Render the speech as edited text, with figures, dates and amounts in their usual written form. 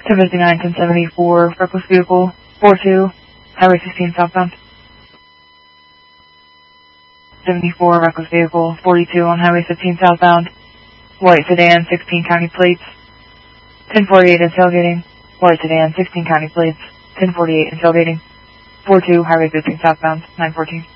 1059, 1074, reckless vehicle, 42, Highway 16 southbound. 74, reckless vehicle, 42 on Highway 15 southbound. White sedan, 16 county plates. 1048 is tailgating. White sedan, 16 county plates. 1048 is tailgating. 42, Highway 15 southbound, 914.